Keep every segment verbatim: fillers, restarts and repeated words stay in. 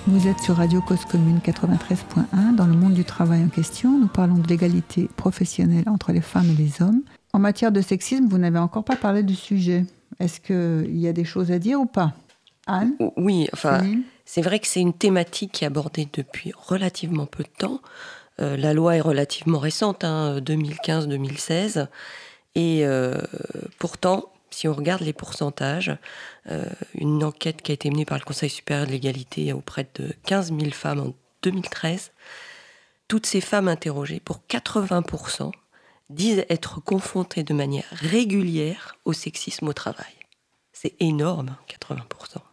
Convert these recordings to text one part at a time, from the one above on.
Vous êtes sur Radio Cause Commune quatre-vingt-treize point un. Dans le monde du travail en question, nous parlons de l'égalité professionnelle entre les femmes et les hommes. En matière de sexisme, vous n'avez encore pas parlé du sujet. Est-ce qu'il y a des choses à dire ou pas ? Anne ? Oui, enfin, Céline ? c'est vrai que c'est une thématique qui est abordée depuis relativement peu de temps. Euh, la loi est relativement récente, hein, deux mille quinze deux mille seize. Et euh, pourtant, si on regarde les pourcentages, euh, une enquête qui a été menée par le Conseil supérieur de l'égalité auprès de quinze mille femmes en deux mille treize, toutes ces femmes interrogées, pour quatre-vingts pour cent, disent être confrontées de manière régulière au sexisme au travail. C'est énorme, quatre-vingts pour cent.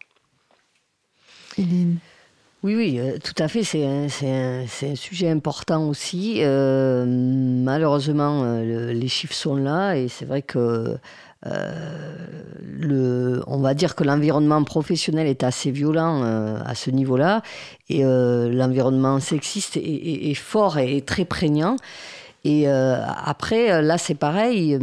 Céline ? Oui, oui, euh, tout à fait. C'est un, c'est un, c'est un sujet important aussi. Euh, malheureusement, euh, le, les chiffres sont là et c'est vrai que euh, le, on va dire que l'environnement professionnel est assez violent euh, à ce niveau-là et euh, l'environnement sexiste est, est, est fort et est très prégnant. Et euh, après, là, c'est pareil.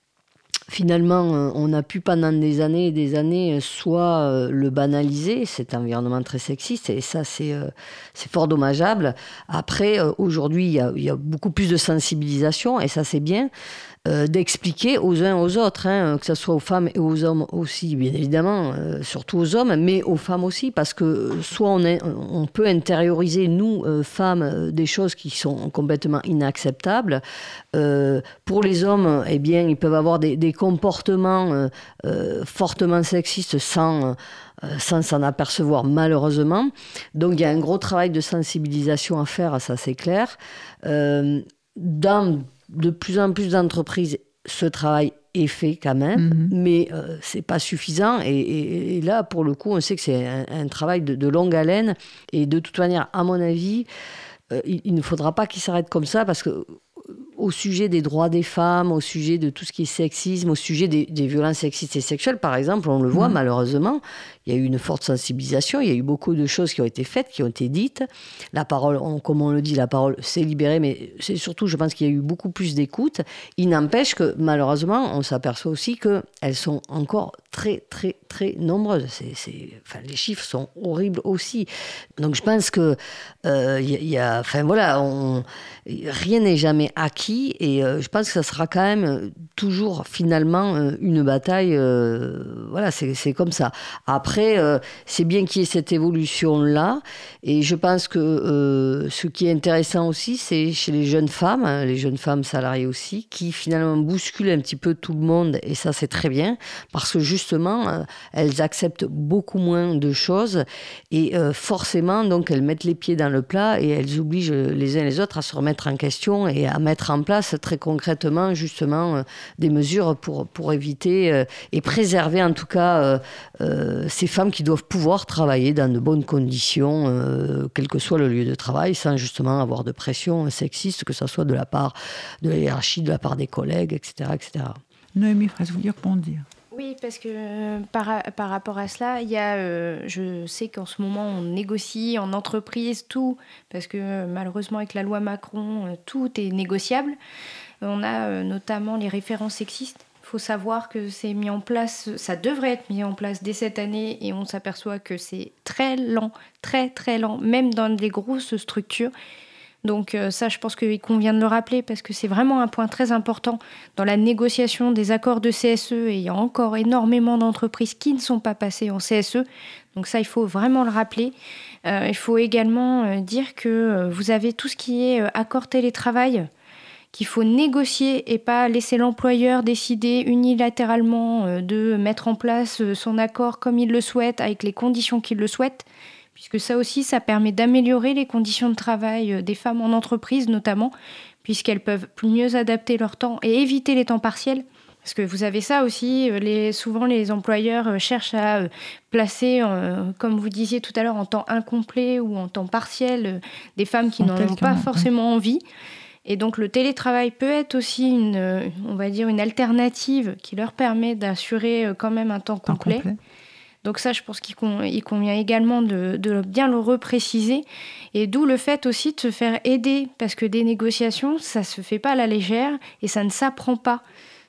Finalement, on a pu pendant des années et des années soit le banaliser, cet environnement très sexiste, et ça, c'est, c'est fort dommageable. Après, aujourd'hui, il y a, il y a beaucoup plus de sensibilisation, et ça, c'est bien, euh, d'expliquer aux uns aux autres, hein, que ce soit aux femmes et aux hommes aussi, bien évidemment, euh, surtout aux hommes, mais aux femmes aussi, parce que soit on, est, on peut intérioriser, nous, euh, femmes, euh, des choses qui sont complètement inacceptables. Euh, pour les hommes, eh bien, ils peuvent avoir des, des comportements euh, euh, fortement sexistes sans, euh, sans s'en apercevoir, malheureusement. Donc, il y a un gros travail de sensibilisation à faire, ça c'est clair. Euh, dans de plus en plus d'entreprises, ce travail est fait quand même, mmh. mais euh, c'est pas suffisant. Et, et, et là, pour le coup, on sait que c'est un, un travail de, de longue haleine. Et de toute manière, à mon avis, euh, il, il ne faudra pas qu'il s'arrête comme ça, parce que au sujet des droits des femmes, au sujet de tout ce qui est sexisme, au sujet des, des violences sexistes et sexuelles, par exemple, on le voit, mmh. malheureusement, il y a eu une forte sensibilisation, il y a eu beaucoup de choses qui ont été faites, qui ont été dites. La parole, on, comme on le dit, la parole s'est libérée, mais c'est surtout, je pense qu'il y a eu beaucoup plus d'écoute. Il n'empêche que, malheureusement, on s'aperçoit aussi qu'elles sont encore très, très, très nombreuses. C'est, c'est, enfin, les chiffres sont horribles aussi. Donc, je pense que, euh, y, y a, enfin, voilà, on, rien n'est jamais acquis, et euh, je pense que ça sera quand même toujours, finalement, euh, une bataille. Euh, voilà, c'est, c'est comme ça. Après, Euh, c'est bien qu'il y ait cette évolution-là, et je pense que euh, ce qui est intéressant aussi, c'est chez les jeunes femmes, hein, les jeunes femmes salariées aussi, qui finalement bousculent un petit peu tout le monde, et ça c'est très bien, parce que justement, euh, elles acceptent beaucoup moins de choses, et euh, forcément, donc elles mettent les pieds dans le plat, et elles obligent les uns les autres à se remettre en question, et à mettre en place très concrètement, justement, euh, des mesures pour, pour éviter euh, et préserver en tout cas euh, euh, ces femmes qui doivent pouvoir travailler dans de bonnes conditions, euh, quel que soit le lieu de travail, sans justement avoir de pression sexiste, que ce soit de la part de la hiérarchie, de la part des collègues, et cetera, et cetera. Noémie Fraisse, vous voulez rebondir ? Oui, parce que euh, par, par rapport à cela, il y a, euh, je sais qu'en ce moment, on négocie en entreprise tout, parce que euh, malheureusement, avec la loi Macron, euh, tout est négociable. On a euh, notamment les références sexistes. Il faut savoir que c'est mis en place, ça devrait être mis en place dès cette année, et on s'aperçoit que c'est très lent, très très lent, même dans des grosses structures. Donc euh, ça, je pense qu'il convient de le rappeler, parce que c'est vraiment un point très important dans la négociation des accords de C S E, et il y a encore énormément d'entreprises qui ne sont pas passées en C S E. Donc ça, il faut vraiment le rappeler. Euh, il faut également euh, dire que euh, vous avez tout ce qui est euh, accord télétravail, qu'il faut négocier et pas laisser l'employeur décider unilatéralement euh, de mettre en place euh, son accord comme il le souhaite, avec les conditions qu'il le souhaite, puisque ça aussi, ça permet d'améliorer les conditions de travail euh, des femmes en entreprise notamment, puisqu'elles peuvent mieux adapter leur temps et éviter les temps partiels. Parce que vous avez ça aussi, euh, les, souvent les employeurs euh, cherchent à euh, placer, euh, comme vous disiez tout à l'heure, en temps incomplet ou en temps partiel, euh, des femmes qui en n'en ont pas forcément envie. Et donc le télétravail peut être aussi une, on va dire une alternative qui leur permet d'assurer quand même un temps complet. Temps complet. Donc ça, je pense qu'il convient également de, de bien le repréciser. Et d'où le fait aussi de se faire aider, parce que des négociations, ça ne se fait pas à la légère et ça ne s'apprend pas.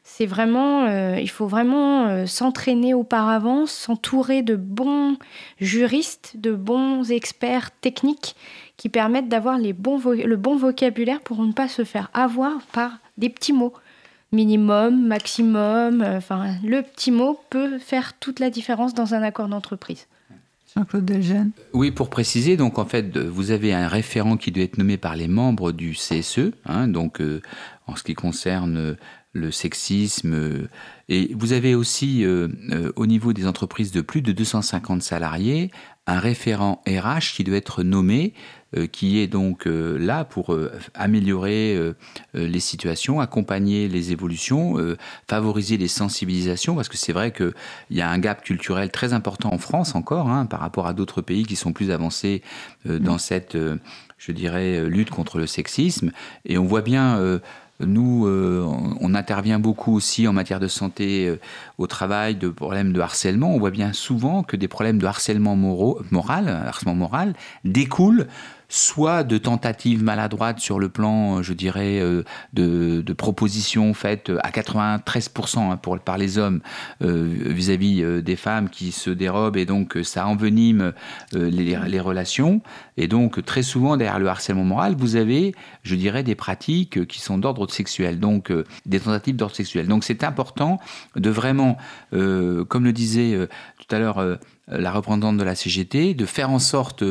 c'est vraiment, euh, il faut vraiment euh, s'entraîner auparavant, s'entourer de bons juristes, de bons experts techniques qui permettent d'avoir les bons vo- le bon vocabulaire pour ne pas se faire avoir par des petits mots. Minimum, maximum, enfin, euh, le petit mot peut faire toute la différence dans un accord d'entreprise. Jean-Claude Delgenne. Oui, pour préciser, donc en fait, vous avez un référent qui doit être nommé par les membres du C S E, hein, donc euh, en ce qui concerne euh, le sexisme, euh, et vous avez aussi euh, euh, au niveau des entreprises de plus de deux cent cinquante salariés, un référent R H qui doit être nommé, euh, qui est donc euh, là pour euh, améliorer euh, euh, les situations, accompagner les évolutions, euh, favoriser les sensibilisations, parce que c'est vrai qu'il y a un gap culturel très important en France encore, hein, par rapport à d'autres pays qui sont plus avancés euh, dans mmh. cette, euh, je dirais, lutte contre le sexisme. Et on voit bien... Euh, Nous, euh, on intervient beaucoup aussi en matière de santé euh, au travail, de problèmes de harcèlement. On voit bien souvent que des problèmes de harcèlement moraux, moral, harcèlement moral découlent soit de tentatives maladroites sur le plan, je dirais, euh, de, de propositions faites à quatre-vingt-treize pour cent hein, pour, par les hommes euh, vis-à-vis euh, des femmes qui se dérobent, et donc ça envenime euh, les, les relations. Et donc très souvent derrière le harcèlement moral, vous avez, je dirais, des pratiques qui sont d'ordre sexuel, donc euh, des tentatives d'ordre sexuel. Donc c'est important de vraiment, euh, comme le disait euh, tout à l'heure euh, la représentante de la C G T, de faire en sorte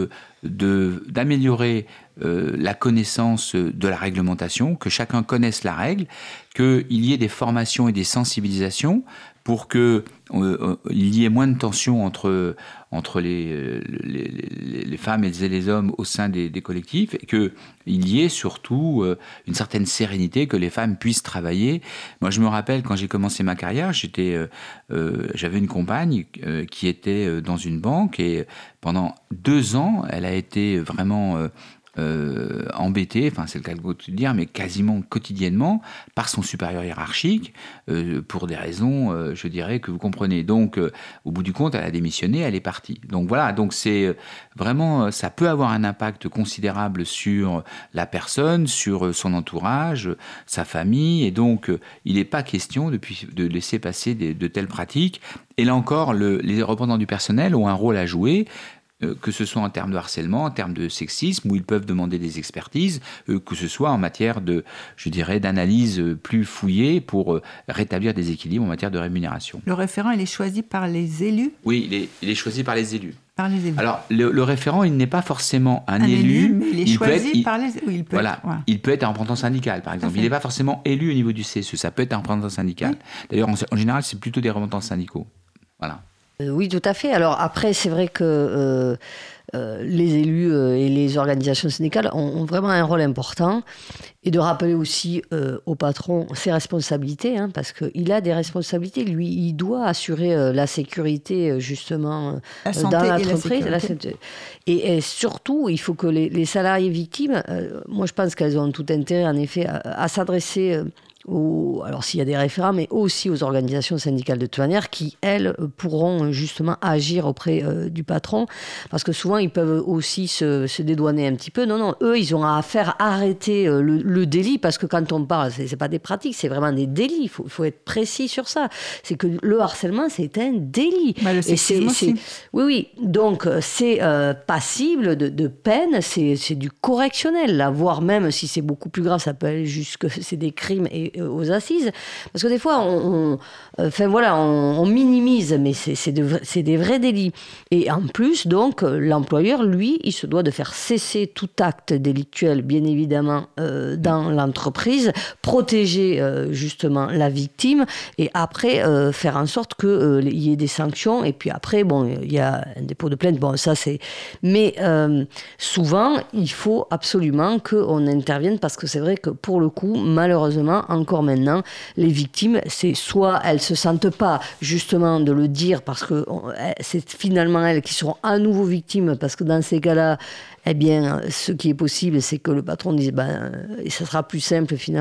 de, d'améliorer euh, la connaissance de la réglementation, que chacun connaisse la règle, qu'il y ait des formations et des sensibilisations pour qu'il euh, y ait moins de tensions entre, entre les, les, les, les femmes et les hommes au sein des, des collectifs, et qu'il y ait surtout euh, une certaine sérénité, que les femmes puissent travailler. Moi, je me rappelle, quand j'ai commencé ma carrière, j'étais, euh, euh, j'avais une compagne euh, qui était dans une banque, et pendant deux ans, elle a été vraiment... Euh, Euh, embêté, enfin c'est le cas de dire, mais quasiment quotidiennement par son supérieur hiérarchique euh, pour des raisons, euh, je dirais, que vous comprenez. Donc, euh, au bout du compte, elle a démissionné, elle est partie. Donc voilà, donc c'est vraiment, ça peut avoir un impact considérable sur la personne, sur son entourage, sa famille, et donc euh, il n'est pas question de, de laisser passer des, de telles pratiques. Et là encore, le, les représentants du personnel ont un rôle à jouer, que ce soit en termes de harcèlement, en termes de sexisme, où ils peuvent demander des expertises, que ce soit en matière de, je dirais, d'analyse plus fouillée pour rétablir des équilibres en matière de rémunération. Le référent, il est choisi par les élus ? Oui, il est, il est choisi par les élus. Par les élus. Alors, le, le référent, il n'est pas forcément un, un élu, élu, mais il est il choisi peut être, par les oui, il peut voilà, être, voilà. Il peut être un représentant syndical, par exemple. Il n'est pas forcément élu au niveau du C S E, ça peut être un représentant syndical. Oui. D'ailleurs, en, en général, c'est plutôt des représentants syndicaux. Voilà. Euh, oui, tout à fait. Alors après, c'est vrai que euh, euh, les élus euh, et les organisations syndicales ont, ont vraiment un rôle important, et de rappeler aussi euh, au patron ses responsabilités, hein, parce qu'il a des responsabilités. Lui, il doit assurer euh, la sécurité, justement, la santé dans l'entreprise. Et, la santé. Et, et surtout, il faut que les, les salariés victimes, euh, moi je pense qu'elles ont tout intérêt, en effet, à, à s'adresser... Euh, Aux, alors s'il y a des référents, mais aussi aux organisations syndicales de toute manière, qui, elles, pourront justement agir auprès euh, du patron, parce que souvent, ils peuvent aussi se, se dédouaner un petit peu. Non, non, eux, ils ont à faire arrêter euh, le, le délit, parce que quand on parle, c'est, c'est pas des pratiques, c'est vraiment des délits. Il faut, faut être précis sur ça. C'est que le harcèlement, c'est un délit. Bah, le sexisme aussi. Oui, oui. Donc, c'est euh, passible de, de peine, c'est, c'est du correctionnel, là, voire même, si c'est beaucoup plus grave, ça peut aller jusque, c'est des crimes et aux assises, parce que des fois on, on enfin voilà, on, on minimise, mais c'est, c'est, de, c'est des vrais délits. Et en plus, donc, l'employeur, lui, il se doit de faire cesser tout acte délictuel, bien évidemment, euh, dans l'entreprise, protéger euh, justement la victime, et après euh, faire en sorte qu'il euh, y ait des sanctions. Et puis après, bon, il y a un dépôt de plainte, bon, ça c'est... Mais euh, souvent, il faut absolument qu'on intervienne, parce que c'est vrai que pour le coup, malheureusement, encore maintenant, les victimes, c'est soit elles ne se sentent pas justement de le dire, parce que c'est finalement elles qui seront à nouveau victimes, parce que dans ces cas-là, eh bien, ce qui est possible, c'est que le patron dise, ben, et ça sera plus simple finalement,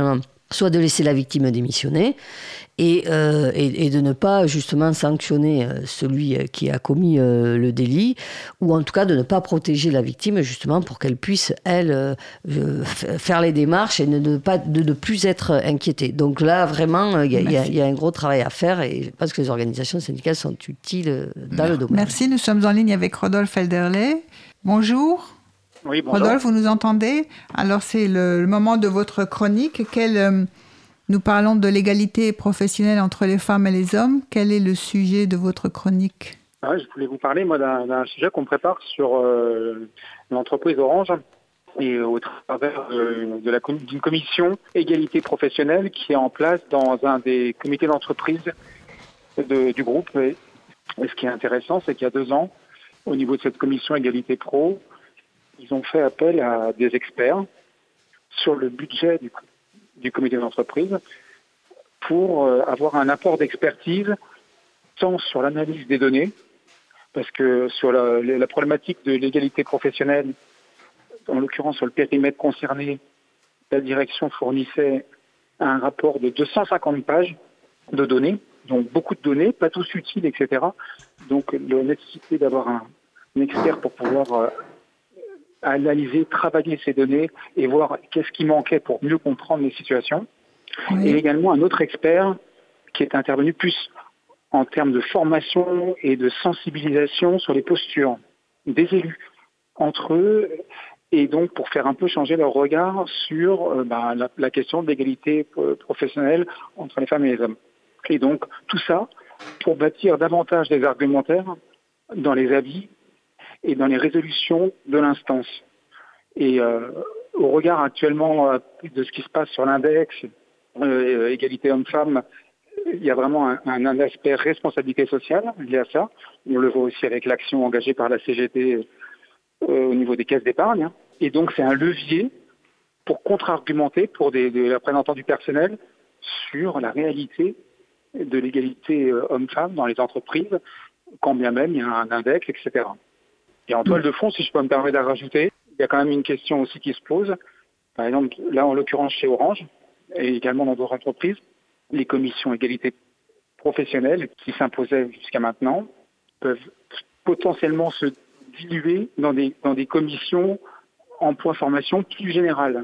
soit de laisser la victime démissionner et, euh, et, et de ne pas justement sanctionner euh, celui qui a commis euh, le délit, ou en tout cas de ne pas protéger la victime justement pour qu'elle puisse, elle, euh, faire les démarches et ne, de, pas, de ne plus être inquiétée. Donc là, vraiment, il y, y, y a un gros travail à faire et je pense que les organisations syndicales sont utiles dans Merci. le domaine. Merci, nous sommes en ligne avec Rodolphe Elderley. Bonjour. Oui, bonjour. Rodolphe, vous nous entendez? Alors, c'est le, le moment de votre chronique. Quel, euh, nous parlons de l'égalité professionnelle entre les femmes et les hommes. Quel est le sujet de votre chronique? Ah, je voulais vous parler, moi, d'un, d'un sujet qu'on prépare sur euh, l'entreprise Orange et au travers euh, de la, d'une commission égalité professionnelle qui est en place dans un des comités d'entreprise de, du groupe. Et, et ce qui est intéressant, c'est qu'il y a deux ans, au niveau de cette commission égalité pro, ils ont fait appel à des experts sur le budget du, du comité d'entreprise pour euh, avoir un apport d'expertise tant sur l'analyse des données, parce que sur la, la problématique de l'égalité professionnelle, en l'occurrence sur le périmètre concerné, la direction fournissait un rapport de deux cent cinquante pages de données, donc beaucoup de données, pas tous utiles, et cetera. Donc la nécessité d'avoir un, un expert pour pouvoir euh, analyser, travailler ces données et voir qu'est-ce qui manquait pour mieux comprendre les situations. Oui. Et également un autre expert qui est intervenu plus en termes de formation et de sensibilisation sur les postures des élus entre eux, et donc pour faire un peu changer leur regard sur euh, bah, la, la question de l'égalité professionnelle entre les femmes et les hommes. Et donc tout ça pour bâtir davantage des argumentaires dans les avis et dans les résolutions de l'instance. Et euh, au regard actuellement euh, de ce qui se passe sur l'index euh, égalité hommes-femmes, il y a vraiment un, un, un aspect responsabilité sociale lié à ça. On le voit aussi avec l'action engagée par la C G T euh, au niveau des caisses d'épargne. Et donc c'est un levier pour contre-argumenter pour des, des représentants du personnel sur la réalité de l'égalité euh, hommes-femmes dans les entreprises, quand bien même il y a un index, et cetera. Et en toile de fond, si je peux me permettre de rajouter, il y a quand même une question aussi qui se pose. Par exemple, là en l'occurrence chez Orange, et également dans d'autres entreprises, les commissions égalité professionnelle qui s'imposaient jusqu'à maintenant peuvent potentiellement se diluer dans des, dans des commissions emploi-formation plus générales.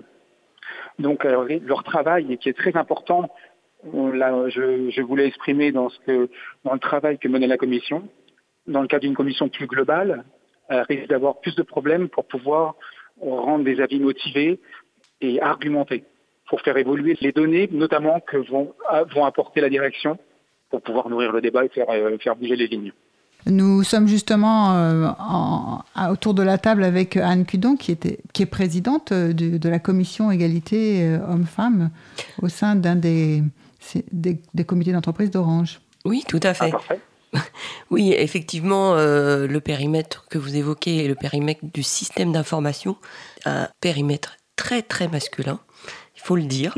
Donc alors, leur travail, qui est très important, on l'a, je, je voulais exprimer dans, ce que, dans le travail que menait la commission, dans le cadre d'une commission plus globale, elle risque d'avoir plus de problèmes pour pouvoir rendre des avis motivés et argumentés, pour faire évoluer les données, notamment que vont, vont apporter la direction, pour pouvoir nourrir le débat et faire, euh, faire bouger les lignes. Nous sommes justement euh, en, autour de la table avec Anne Cudon, qui, était, qui est présidente de, de la commission égalité euh, hommes-femmes au sein d'un des, des, des comités d'entreprise d'Orange. Oui, tout à fait. Ah, parfait. Oui, effectivement, euh, le périmètre que vous évoquez est le périmètre du système d'information, un périmètre très très masculin, il faut le dire,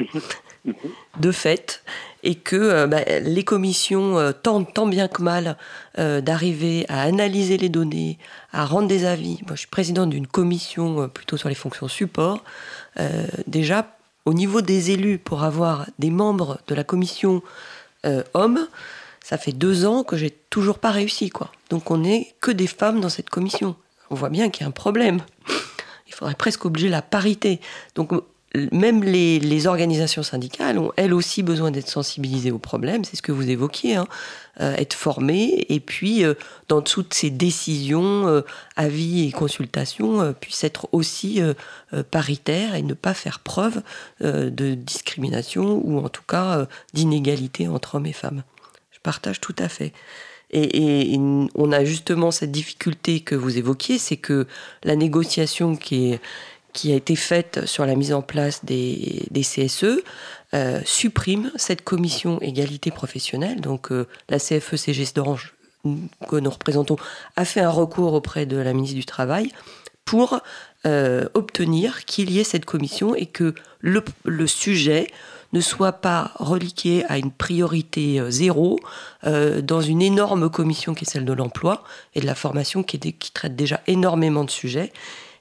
de fait, et que euh, bah, les commissions euh, tentent tant bien que mal euh, d'arriver à analyser les données, à rendre des avis. Moi, je suis présidente d'une commission euh, plutôt sur les fonctions support. Euh, déjà, au niveau des élus, pour avoir des membres de la commission euh, hommes, ça fait deux ans que j'ai toujours pas réussi, quoi. Donc on n'est que des femmes dans cette commission. On voit bien qu'il y a un problème. Il faudrait presque obliger la parité. Donc même les, les organisations syndicales ont elles aussi besoin d'être sensibilisées au problème. C'est ce que vous évoquiez, hein. euh, être formées, et puis euh, dans toutes ces décisions, euh, avis et consultations, euh, puissent être aussi euh, euh, paritaires et ne pas faire preuve euh, de discrimination ou en tout cas euh, d'inégalité entre hommes et femmes. Partage tout à fait. Et, et, et on a justement cette difficulté que vous évoquiez, c'est que la négociation qui, est, qui a été faite sur la mise en place des, des C S E euh, supprime cette commission égalité professionnelle. Donc euh, la C F E C G S d'Orange, que nous représentons, a fait un recours auprès de la ministre du Travail pour euh, obtenir qu'il y ait cette commission et que le, le sujet ne soit pas reliqué à une priorité zéro euh, dans une énorme commission qui est celle de l'emploi et de la formation qui, est, qui traite déjà énormément de sujets,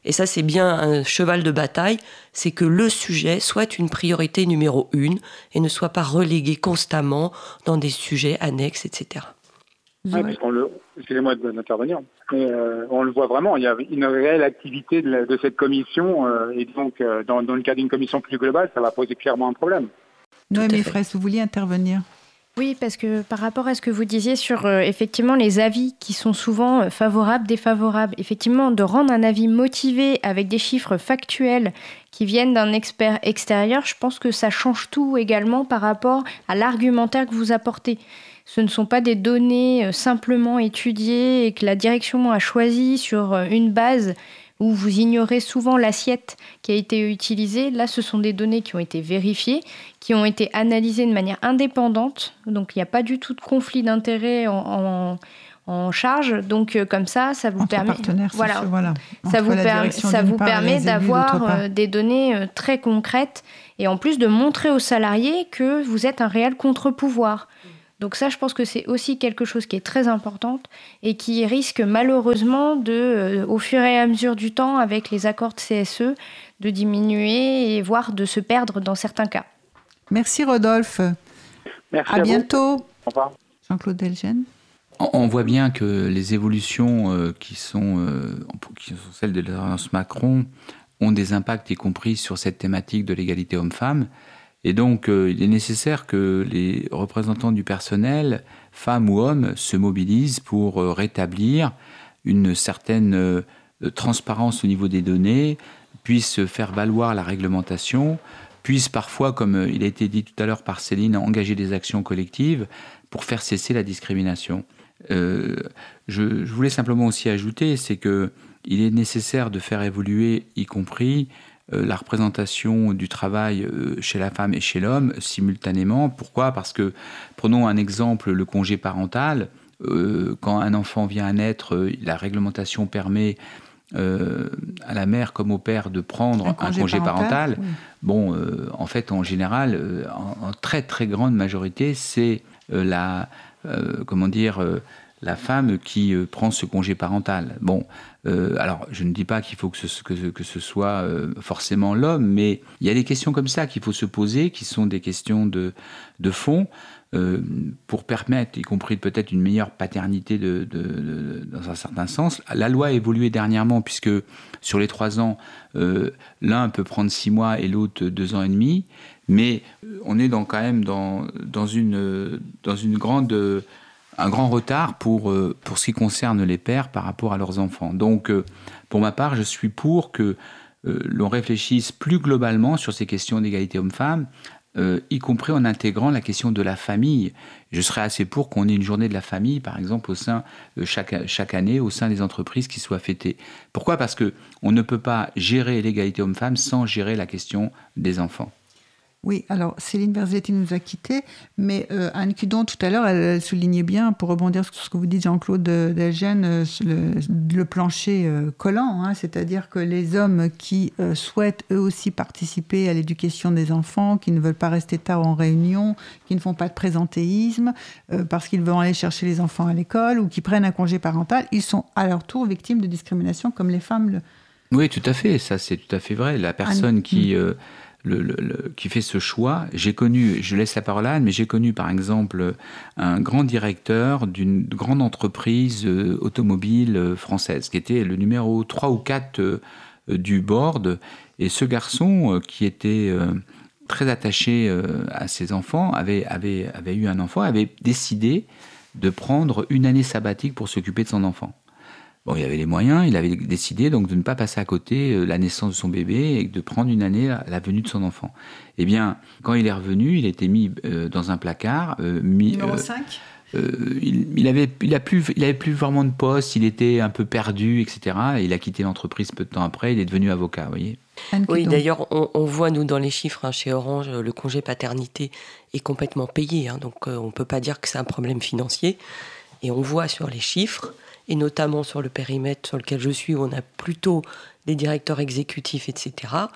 Et ça, c'est bien un cheval de bataille, c'est que le sujet soit une priorité numéro une et ne soit pas relégué constamment dans des sujets annexes, et cetera. Ouais, parce qu'on le, excusez-moi d'intervenir, mais euh, on le voit vraiment, il y a une réelle activité de, la, de cette commission, euh, et donc euh, dans, dans le cadre d'une commission plus globale, ça va poser clairement un problème. Noémie Fraisse, vous vouliez intervenir ? Oui, parce que par rapport à ce que vous disiez sur euh, effectivement les avis qui sont souvent euh, favorables, défavorables, effectivement de rendre un avis motivé avec des chiffres factuels qui viennent d'un expert extérieur, je pense que ça change tout également par rapport à l'argumentaire que vous apportez. Ce ne sont pas des données euh, simplement étudiées et que la direction a choisi sur euh, une base où vous ignorez souvent l'assiette qui a été utilisée. Là, ce sont des données qui ont été vérifiées, qui ont été analysées de manière indépendante. Donc, il n'y a pas du tout de conflit d'intérêts en, en, en charge. Donc, euh, comme ça, ça vous Entre permet... partenaires voilà, sociaux, voilà. Ça vous, per- ça vous permet élus, d'avoir euh, des données euh, très concrètes et en plus de montrer aux salariés que vous êtes un réel contre-pouvoir. Donc ça, je pense que c'est aussi quelque chose qui est très important et qui risque malheureusement, de, euh, au fur et à mesure du temps, avec les accords de C S E, de diminuer et voire de se perdre dans certains cas. Merci Rodolphe. Merci à, à bientôt. Au revoir. Jean-Claude Delgen. On voit bien que les évolutions euh, qui, sont, euh, qui sont celles de l'alliance Macron ont des impacts, y compris sur cette thématique de l'égalité homme-femme. Et donc, euh, il est nécessaire que les représentants du personnel, femmes ou hommes, se mobilisent pour euh, rétablir une certaine euh, transparence au niveau des données, puissent faire valoir la réglementation, puissent parfois, comme euh, il a été dit tout à l'heure par Céline, engager des actions collectives pour faire cesser la discrimination. Euh, je, je voulais simplement aussi ajouter, c'est que il est nécessaire de faire évoluer, y compris euh, la représentation du travail euh, chez la femme et chez l'homme simultanément. Pourquoi ? Parce que, prenons un exemple, le congé parental. Euh, quand un enfant vient à naître, euh, la réglementation permet euh, à la mère comme au père de prendre un congé, un congé parental. parental. Oui. Bon, euh, en fait, en général, euh, en, en très très grande majorité, c'est euh, la, euh, comment dire, euh, la femme qui euh, prend ce congé parental. Bon, euh, alors je ne dis pas qu'il faut que ce, que, que ce soit euh, forcément l'homme, mais il y a des questions comme ça qu'il faut se poser, qui sont des questions de, de fond, euh, pour permettre, y compris peut-être une meilleure paternité de, de, de, dans un certain sens. La loi a évolué dernièrement, puisque sur les trois ans, euh, l'un peut prendre six mois et l'autre deux ans et demi, mais on est dans, quand même dans, dans, une, dans une grande... un grand retard pour, euh, pour ce qui concerne les pères par rapport à leurs enfants. Donc, euh, pour ma part, je suis pour que euh, l'on réfléchisse plus globalement sur ces questions d'égalité homme-femme, euh, y compris en intégrant la question de la famille. Je serais assez pour qu'on ait une journée de la famille, par exemple, au sein, euh, chaque, chaque année, au sein des entreprises qui soit fêtée. Pourquoi ? Parce qu'on ne peut pas gérer l'égalité homme-femme sans gérer la question des enfants. Oui, alors Céline Berzetti nous a quittés, mais euh, Anne Cudon, tout à l'heure, elle, elle soulignait bien, pour rebondir sur ce que vous dites, Jean-Claude Delgen, euh, le, le plancher euh, collant, hein, c'est-à-dire que les hommes qui euh, souhaitent eux aussi participer à l'éducation des enfants, qui ne veulent pas rester tard en réunion, qui ne font pas de présentéisme, euh, parce qu'ils veulent aller chercher les enfants à l'école, ou qui prennent un congé parental, ils sont à leur tour victimes de discrimination comme les femmes le... Oui, tout à fait, ça c'est tout à fait vrai. La personne Anne... qui... Euh, Le, le, le, qui fait ce choix. J'ai connu, je laisse la parole à Anne, mais j'ai connu par exemple un grand directeur d'une grande entreprise euh, automobile euh, française, qui était le numéro trois ou quatre euh, du board. Et ce garçon, euh, qui était euh, très attaché euh, à ses enfants, avait, avait, avait eu un enfant, avait décidé de prendre une année sabbatique pour s'occuper de son enfant. Bon, il avait les moyens, il avait décidé donc de ne pas passer à côté euh, la naissance de son bébé et de prendre une année à la venue de son enfant. Eh bien, quand il est revenu, il était mis euh, dans un placard. Euh, mis, Numéro euh, cinq euh, il, il, avait, il, a plus, il avait plus vraiment de poste, il était un peu perdu, et cetera. Et il a quitté l'entreprise peu de temps après, il est devenu avocat, vous voyez. Oui, d'ailleurs, on, on voit, nous, dans les chiffres, hein, chez Orange, le congé paternité est complètement payé. Hein, donc, euh, on ne peut pas dire que c'est un problème financier. Et on voit sur les chiffres, et notamment sur le périmètre sur lequel je suis, où on a plutôt des directeurs exécutifs, et cetera,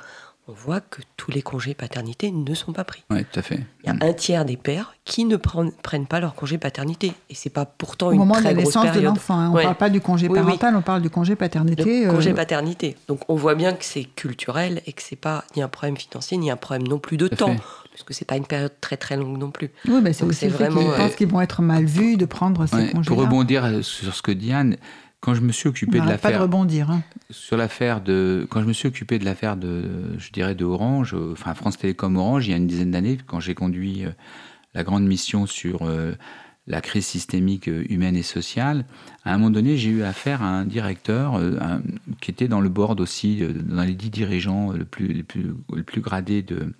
on voit que tous les congés paternité ne sont pas pris. Oui, tout à fait. Il y a un tiers des pères qui ne prennent, prennent pas leur congé paternité. Et c'est pas pourtant Au une moment très de la grosse naissance période. de l'enfant, hein. On ne Ouais. parle pas du congé Oui, oui. parental, on parle du congé paternité. Le congé euh, paternité. Donc on voit bien que c'est culturel et que c'est pas ni un problème financier ni un problème non plus de Tout à temps, fait. parce que c'est pas une période très très longue non plus. Oui, mais c'est Donc aussi c'est le fait vraiment, qu'ils euh, pensent qu'ils vont être mal vus de prendre ces Ouais, congés-là. pour rebondir sur ce que dit Anne, quand je me suis On occupé de n'arrête pas de l'affaire, rebondir. Hein. sur l'affaire de, quand je me suis occupé de l'affaire de, je dirais de Orange, euh, enfin France Télécom Orange, il y a une dizaine d'années, quand j'ai conduit euh, la grande mission sur euh, la crise systémique euh, humaine et sociale, à un moment donné, j'ai eu affaire à un directeur euh, un- qui était dans le board aussi, euh, dans les dix dirigeants euh, le plus, le plus, le plus gradé de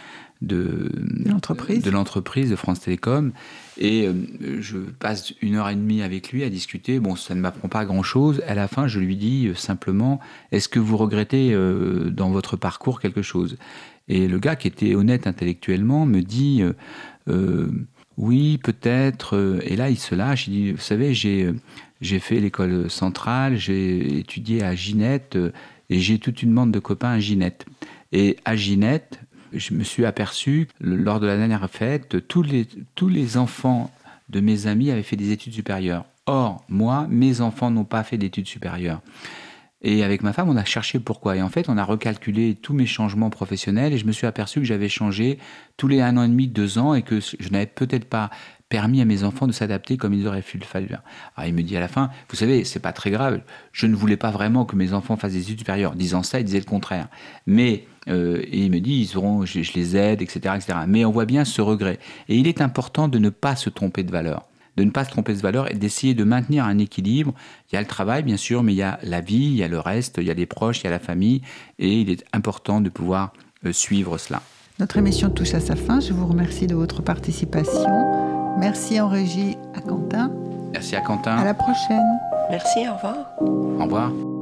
de L'entreprise. de l'entreprise de France Télécom, et euh, je passe une heure et demie avec lui à discuter. Bon, ça ne m'apprend pas grand-chose. À la fin, je lui dis euh, simplement, est-ce que vous regrettez euh, dans votre parcours quelque chose? Et le gars, qui était honnête intellectuellement, me dit euh, euh, oui, peut-être. euh, Et là, il se lâche. Il dit, vous savez, j'ai euh, j'ai fait l'école centrale, j'ai étudié à Ginette, euh, et j'ai toute une bande de copains à Ginette. Et à Ginette, je me suis aperçu, le- lors de la dernière fête, tous les, tous les enfants de mes amis avaient fait des études supérieures. Or, moi, mes enfants n'ont pas fait d'études supérieures. Et avec ma femme, on a cherché pourquoi. Et en fait, on a recalculé tous mes changements professionnels, et je me suis aperçu que j'avais changé tous les un an et demi, deux ans, et que je n'avais peut-être pas permis à mes enfants de s'adapter comme ils auraient pu le faire. Alors il me dit à la fin, vous savez, c'est pas très grave, je ne voulais pas vraiment que mes enfants fassent des études supérieures. Disant ça, il disait le contraire. Mais euh, et il me dit, ils auront, je, je les aide, et cetera, et cetera. Mais on voit bien ce regret. Et il est important de ne pas se tromper de valeur. de ne pas se tromper de valeur et d'essayer de maintenir un équilibre. Il y a le travail, bien sûr, mais il y a la vie, il y a le reste, il y a les proches, il y a la famille, et il est important de pouvoir euh, suivre cela. Notre émission touche à sa fin. Je vous remercie de votre participation. Merci en régie à Quentin. Merci à Quentin. À la prochaine. Merci, au revoir. Au revoir.